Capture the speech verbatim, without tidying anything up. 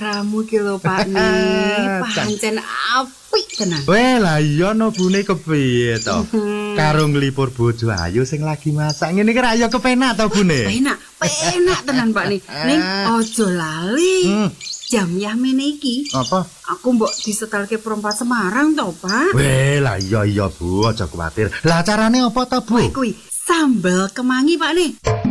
Ramu ki lho Pak nih, pancen apik tenan. Weh lah iya no bune kepiye to? Karo nglipur bojo ayu sing lagi masak ngene iki ra ya kepenak to bune? Penak, penak tenan Pak nih. Ning aja lali. Hmm. Jam yamene iki. Apa? Aku mbok disetelke perempat Semarang to, Pak. Weh lah iya iya Bu, aja kuwatir. Lah carane apa to Bu? Kuwi sambel kemangi Pak nih.